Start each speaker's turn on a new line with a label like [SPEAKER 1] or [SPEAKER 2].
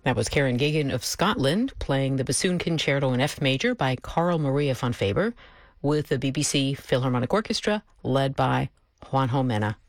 [SPEAKER 1] That was Karen Gagan of Scotland playing the Bassoon Concerto in F Major by Carl Maria von Faber with the BBC Philharmonic Orchestra led by Juanjo Mena.